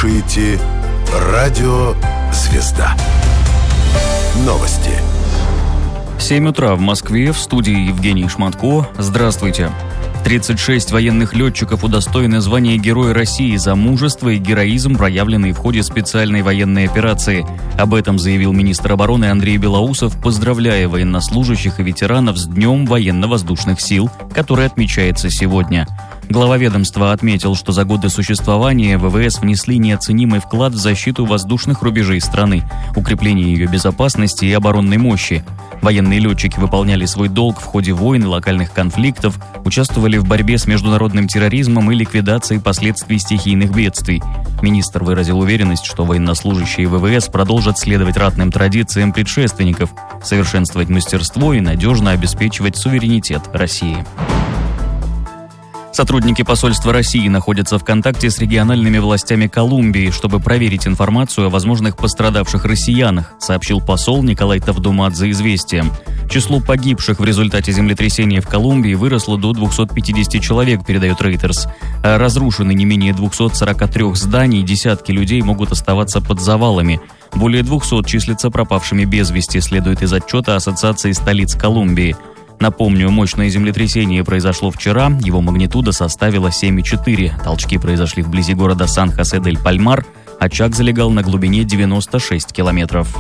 слушаете Радио «Звезда». Новости. 7 утра в Москве, в студии Евгений Шматко. Здравствуйте. 36 военных летчиков удостоены звания Героя России за мужество и героизм, проявленные в ходе специальной военной операции. Об этом заявил министр обороны Андрей Белоусов, поздравляя военнослужащих и ветеранов с Днем военно-воздушных сил, который отмечается сегодня. Глава ведомства отметил, что за годы существования ВВС внесли неоценимый вклад в защиту воздушных рубежей страны, укрепление ее безопасности и оборонной мощи. Военные летчики выполняли свой долг в ходе войн и локальных конфликтов, участвовали в борьбе с международным терроризмом и ликвидацией последствий стихийных бедствий. Министр выразил уверенность, что военнослужащие ВВС продолжат следовать ратным традициям предшественников, совершенствовать мастерство и надежно обеспечивать суверенитет России. Сотрудники посольства России находятся в контакте с региональными властями Колумбии, чтобы проверить информацию о возможных пострадавших россиянах, сообщил посол Николай Тавдумадзе «Известиям». Число погибших в результате землетрясения в Колумбии выросло до 250 человек, передает Reuters. Разрушены не менее 243 зданий, десятки людей могут оставаться под завалами. Более 200 числятся пропавшими без вести, следует из отчета Ассоциации столиц Колумбии. Напомню, мощное землетрясение произошло вчера, его магнитуда составила 7,4. Толчки произошли вблизи города Сан-Хосе-дель-Пальмар, очаг залегал на глубине 96 километров.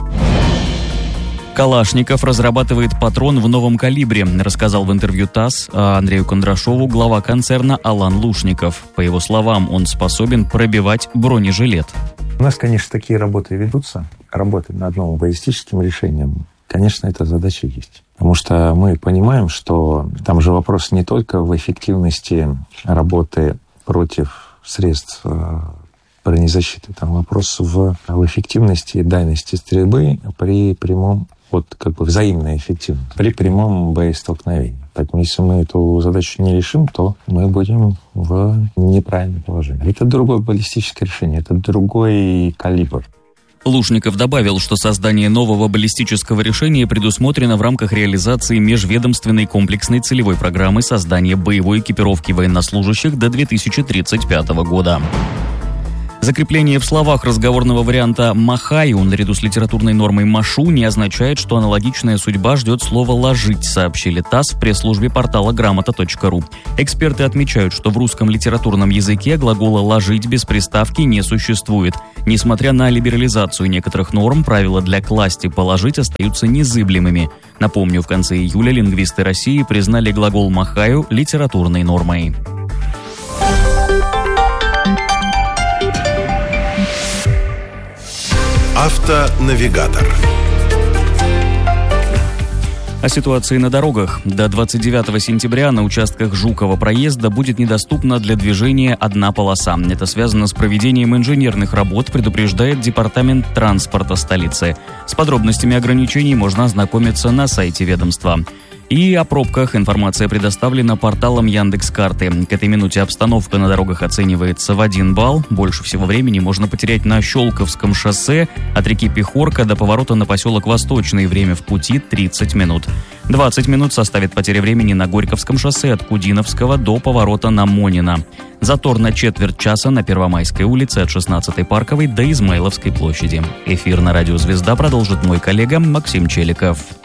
Калашников разрабатывает патрон в новом калибре, рассказал в интервью ТАСС Андрею Кондрашову глава концерна Алан Лушников. По его словам, он способен пробивать бронежилет. У нас, конечно, такие работы ведутся. Работать над новым баллистическим решением, конечно, эта задача есть. Потому что мы понимаем, что там же вопрос не только в эффективности работы против средств бронезащиты, там вопрос в эффективности и дальности стрельбы при прямом, взаимной эффективности, при прямом боестолкновении. Поэтому если мы эту задачу не решим, то мы будем в неправильном положении. Это другое баллистическое решение, это другой калибр. Лушников добавил, что создание нового баллистического решения предусмотрено в рамках реализации межведомственной комплексной целевой программы создания боевой экипировки военнослужащих до 2035 года. Закрепление в словах разговорного варианта «махаю» наряду с литературной нормой «машу» не означает, что аналогичная судьба ждет слово «ложить», сообщили ТАСС в пресс-службе портала грамота.ру. Эксперты отмечают, что в русском литературном языке глагола «ложить» без приставки не существует. Несмотря на либерализацию некоторых норм, правила для «класть» и «положить» остаются незыблемыми. Напомню, в конце июля лингвисты России признали глагол «махаю» литературной нормой. Автонавигатор. О ситуации на дорогах. До 29 сентября на участках Жукова проезда будет недоступна для движения одна полоса. Это связано с проведением инженерных работ, предупреждает Департамент транспорта столицы. С подробностями ограничений можно ознакомиться на сайте ведомства. И о пробках информация предоставлена порталом Яндекс.Карты. К этой минуте обстановка на дорогах оценивается в 1 балл. Больше всего времени можно потерять на Щелковском шоссе от реки Пехорка до поворота на поселок Восточный. Время в пути 30 минут. 20 минут составит потеря времени на Горьковском шоссе от Кудиновского до поворота на Монина. Затор на четверть часа на Первомайской улице от 16-й Парковой до Измайловской площади. Эфир на радио «Звезда» продолжит мой коллега Максим Челиков.